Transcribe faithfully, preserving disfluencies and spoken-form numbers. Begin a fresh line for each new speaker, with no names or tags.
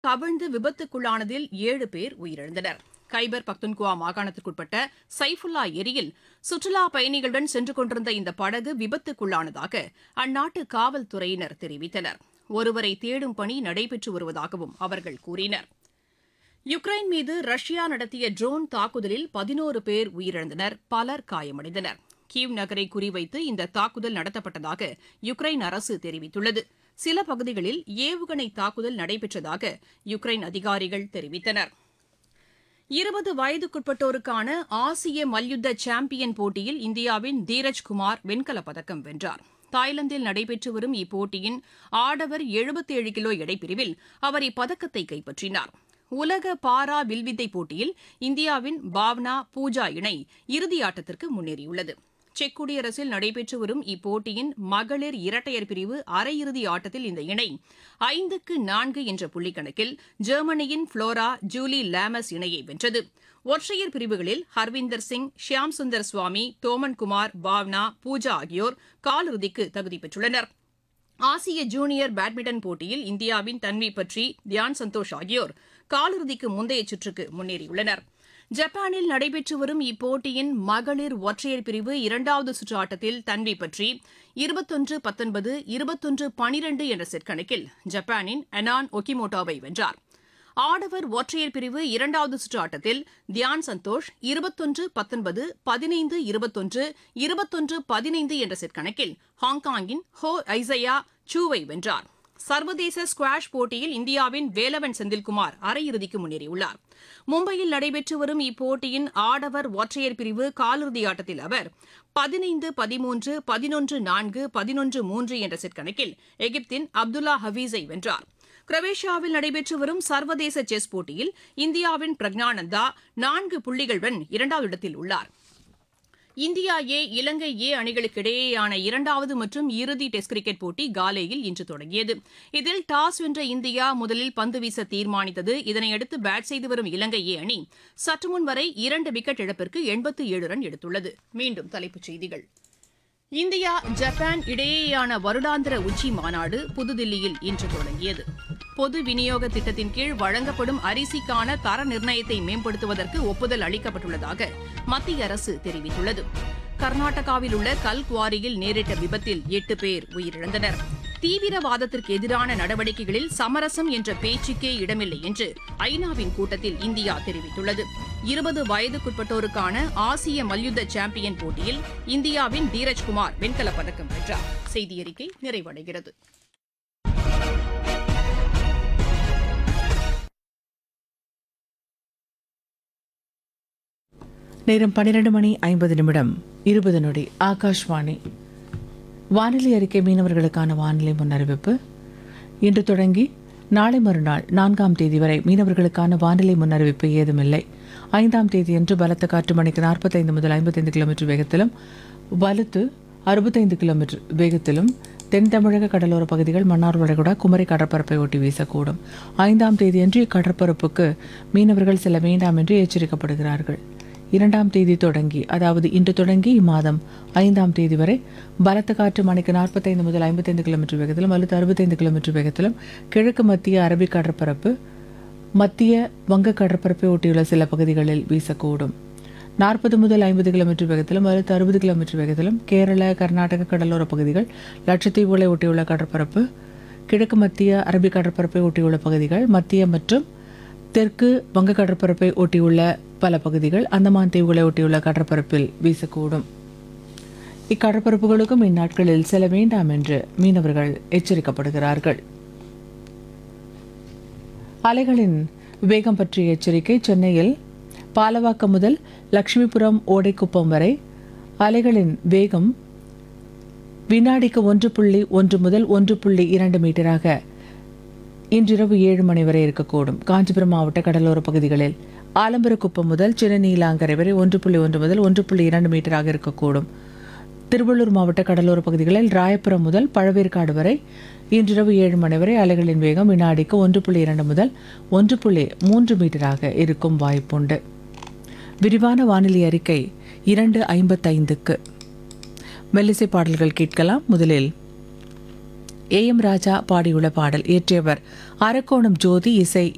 கவிழ்ந்து விபத்துக்குள்ளானதில் ஏழு பேர் உயிரிழந்தனர். கைபர் பக்துன்குவா மாகாணத்திற்குட்பட்ட சைஃபுல்லா ஏரியில் சுற்றுலா பயணிகளுடன் சென்று கொண்டிருந்த இந்த படகு விபத்துக்குள்ளானதாக அந்நாட்டு காவல்துறையினர் தெரிவித்தனர். ஒருவரை தேடும் பணி நடைபெற்று வருவதாகவும் அவர்கள் கூறினர். யுக்ரைன் மீது ரஷ்யா நடத்திய ட்ரோன் தாக்குதலில் பதினோரு பேர் உயிரிழந்தனர், பலர் காயமடைந்தனர். கீவ் நகரை குறிவைத்து இந்த தாக்குதல் நடத்தப்பட்டதாக யுக்ரைன் அரசு தெரிவித்துள்ளது. சில பகுதிகளில் ஏவுகணை தாக்குதல் நடைபெற்றதாக யுக்ரைன் அதிகாரிகள் தெரிவித்தனர். இருபது வயதுக்குட்பட்டோருக்கான ஆசிய மல்யுத்த சாம்பியன் போட்டியில் இந்தியாவின் தீரஜ் குமார் வெண்கலப் பதக்கம் வென்றார். தாய்லாந்தில் நடைபெற்று வரும் இப்போட்டியின் ஆடவர் எழுபத்தேழு கிலோ எடைப்பிரிவில் அவர் இப்பதக்கத்தை கைப்பற்றினார். உலக பாரா வில்வித்தை போட்டியில் இந்தியாவின் பாவ்னா பூஜா இணை இறுதியாட்டத்திற்கு முன்னேறியுள்ளது. செக் குடியரசில் நடைபெற்று வரும் இப்போட்டியின் மகளிர் இரட்டையர் பிரிவு அரையிறுதி ஆட்டத்தில் இந்த இணை ஐந்துக்கு நான்கு என்ற புள்ளிக்கணக்கில் ஜெர்மனியின் புளோரா ஜூலி லாமஸ் இணையை வென்றது. ஒற்றையர் பிரிவுகளில் ஹர்விந்தர் சிங், ஷியாம் சுந்தர் சுவாமி, தோமன் குமார், பாவ்னா, பூஜா ஆகியோர் காலிறுதிக்கு தகுதி பெற்றுள்ளனர். ஆசிய ஜூனியர் பேட்மிண்டன் போட்டியில் இந்தியாவின் தன்வி பட்ரி, தியான் சந்தோஷ் ஆகியோர் காலிறுதிக்கு முந்தைய சுற்றுக்கு முன்னேறியுள்ளனர். ஜப்பானில் நடைபெற்று வரும் இப்போட்டியின் மகளிர் ஒற்றையர் பிரிவு இரண்டாவது சுற்று ஆட்டத்தில் தன்வி பட்ரி இருபத்தொன்று பத்தொன்பது, இருபத்தொன்று பனிரெண்டு என்ற செட் கணக்கில் ஜப்பானின் அனான் ஒகிமோட்டோவை வென்றார். ஆடவர் ஒற்றையர் பிரிவு இரண்டாவது சுற்று ஆட்டத்தில் தியான் சந்தோஷ் இருபத்தொன்று பத்தொன்பது, பதினைந்து இருபத்தொன்று, இருபத்தொன்று பதினைந்து என்ற செட் கணக்கில் ஹாங்காங்கின் ஹோ ஐசையா சூவை வென்றார். சர்வதேச ஸ்குவாஷ் போட்டியில் இந்தியாவின் வேலவன் செந்தில்குமார் அரையிறுதிக்கு முன்னேறியுள்ளார். மும்பையில் நடைபெற்று வரும் இப்போட்டியின் ஆடவர் ஒற்றையர் பிரிவு காலிறுதி ஆட்டத்தில் அவர் பதினைந்து பதிமூன்று, பதினொன்று நான்கு, பதினொன்று மூன்று என்ற செட் கணக்கில் எகிப்தின் அப்துல்லா ஹபீஸை வென்றார். குரோவேஷியாவில் நடைபெற்று வரும் சர்வதேச செஸ் போட்டியில் இந்தியாவின் பிரக்ஞானந்தா நான்கு புள்ளிகளுடன் இரண்டாவது இடத்தில் உள்ளார். இந்தியா ஏ, இலங்கை ஏ அணிகளுக்கு இடையேயான இரண்டாவது மற்றும் இறுதி டெஸ்ட் கிரிக்கெட் போட்டி காலேயில் இன்று தொடங்கியது. இதில் டாஸ் வென்ற இந்தியா முதலில் பந்து வீச தீர்மானித்தது. இதனையடுத்து பேட் செய்து வரும் இலங்கை ஏ அணி சற்றுமுன் வரை இரண்டு விக்கெட் இழப்பிற்கு எண்பத்து ஏழு ரன் எடுத்துள்ளது. மீண்டும் தலைப்புச் செய்திகள். இந்தியா ஜப்பான் இடையேயான வருடாந்திர உச்சி மாநாடு புதுதில்லியில் இன்று தொடங்கியது. பொது விநியோக திட்டத்தின் கீழ் வழங்கப்படும் அரிசிக்கான தர நிர்ணயத்தை மேம்படுத்துவதற்கு ஒப்புதல் அளிக்கப்பட்டுள்ளதாக மத்திய அரசு தெரிவித்துள்ளது. கர்நாடகாவில் உள்ள கல்குவாரியில் நேரிட்ட விபத்தில் எட்டு பேர் உயிரிழந்தனர். தீவிரவாதத்திற்கு எதிரான நடவடிக்கைகளில் சமரசம் என்ற பேச்சுக்கே இடமில்லை என்று ஐநாவின் கூட்டத்தில் இந்தியா தெரிவித்துள்ளது. இருபது வயதுக்குட்பட்டோருக்கான ஆசிய மல்யுத்த சாம்பியன் போட்டியில் இந்தியாவின் தீரஜ் குமார் வெண்கலப் பதக்கம் வென்றார். செய்தியறிக்கை நிறைவடைகிறது.
நேரம் பன்னிரண்டு மணி ஐம்பது நிமிடம் இருபது நொடி. ஆகாஷ்வாணி வானிலை அறிக்கை. மீனவர்களுக்கான வானிலை முன்னறிவிப்பு. இன்று தொடங்கி நாளை மறுநாள் நான்காம் தேதி வரை மீனவர்களுக்கான வானிலை முன்னறிவிப்பு ஏதுமில்லை. ஐந்தாம் தேதியன்று பலத்த காற்று மணிக்கு நாற்பத்தைந்து முதல் ஐம்பத்தைந்து கிலோமீட்டர் வேகத்திலும் வலுத்து அறுபத்தைந்து கிலோமீட்டர் வேகத்திலும் தென் தமிழக கடலோர பகுதிகள், மன்னார் வளைகுடா, குமரி கடற்பரப்பை ஒட்டி வீசக்கூடும். ஐந்தாம் தேதியன்று இக்கடற்பரப்புக்கு மீனவர்கள் செல்ல வேண்டாம் என்று எச்சரிக்கப்படுகிறார்கள். இரண்டாம் தேதி தொடங்கி, அதாவது இன்று தொடங்கி இம்மாதம் ஐந்தாம் தேதி வரை பலத்த காற்று மணிக்கு நாற்பத்தைந்து முதல் ஐம்பத்தைந்து கிலோமீட்டர் வேகத்திலும் அல்லது அறுபத்தைந்து கிலோமீட்டர் வேகத்திலும் கிழக்கு மத்திய அரபிக் கடற்பரப்பு, மத்திய வங்க கடற்பரப்பை ஒட்டியுள்ள சில பகுதிகளில் வீசக்கூடும். நாற்பது முதல் ஐம்பது கிலோமீட்டர் வேகத்திலும் அல்லது அறுபது கிலோமீட்டர் வேகத்திலும் கேரள, கர்நாடக கடலோர பகுதிகள், லட்சத்தீவுகளை ஒட்டியுள்ள கடற்பரப்பு, கிழக்கு மத்திய அரபிக் கடற்பரப்பை ஒட்டியுள்ள பகுதிகள், மத்திய மற்றும் தெற்கு வங்க கடற்பரப்பை ஒட்டியுள்ள பல பகுதிகள், அந்தமான் தீவுகளை ஒட்டியுள்ள கடற்பரப்பில் வீசக்கூடும். இக்கடற்பரப்புகளுக்கும் இந்நாட்களில் செல்ல வேண்டாம் என்று மீனவர்கள் எச்சரிக்கப்படுகிறார்கள். அலைகளின் வேகம் பற்றிய எச்சரிக்கை. சென்னையில் பாலவாக்கம் முதல் லட்சுமிபுரம் ஓடைக்குப்பம் வரை அலைகளின் வேகம் வினாடிக்கு ஒன்று புள்ளி ஒன்று முதல் ஒன்று புள்ளி இரண்டு மீட்டராக இன்றிரவு ஏழு மணி வரை இருக்கக்கூடும். காஞ்சிபுரம் மாவட்ட கடலோர பகுதிகளில் ஆலம்பரக்குப்பம் முதல் சின்ன நீலாங்கரை வரை ஒன்று புள்ளி ஒன்று முதல் ஒன்று புள்ளி இரண்டு மீட்டராக இருக்கக்கூடும். திருவள்ளூர் மாவட்ட கடலோர பகுதிகளில் ராயபுரம் முதல் பழவேற்காடு வரை இன்றிரவு ஏழு மணி வரை அலைகளின் வேகம் வினாடிக்கு ஒன்று புள்ளி இரண்டு முதல் ஒன்று புள்ளி மூன்று மீட்டராக இருக்கும் வாய்ப்புண்டு. விரிவான வானிலை அறிக்கை இரண்டு ஐம்பத்தைந்துக்கு. மெல்லிசை பாடல்கள் கேட்கலாம். முதலில் ஏ எம் ராஜா பாடியுள்ள பாடல். இயற்றியவர் அரக்கோணம் ஜோதி. இசை